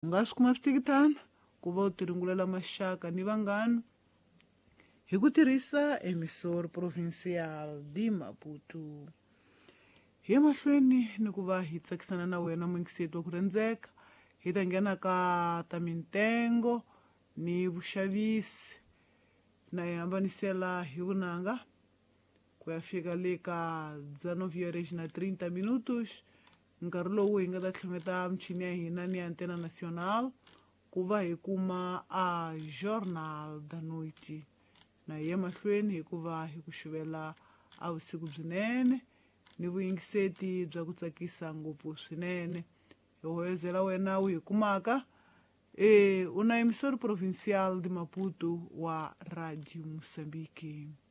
nga swi kuma switikitana ku va u tiringulela maxaka ni vanghana hi ku tirhisa emissora provincial di Maputo. Hi mahlweni ni ku va hi tsakisana na wena muingiseti wa ku rhandzeka. Hi ta nghena ka ta mitengo ni vuxavisi na hi hambanisela hi vunanga ku ya fika le ka 19:30 minutos, nkarhi lowu hi nga ta tlhongeta michini ya hina ni antena nacional ku va hi kuma a Jornal da Noite, na hi ya mahlweni hi ku va hi ku xuvela a vusiku byinene ni vuyingiseti bya ku tsakisa ngopfu swinene. Hi hoyozela wena u hi kumaka u na emissora provincial di Maputo wa Radio Moçambique.